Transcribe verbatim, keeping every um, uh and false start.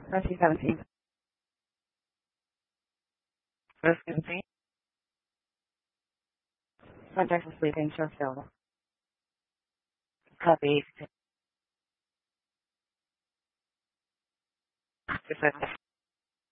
Rescue seventeen. Rescue seventeen. Contact with sleeping, show available. Copy. Just a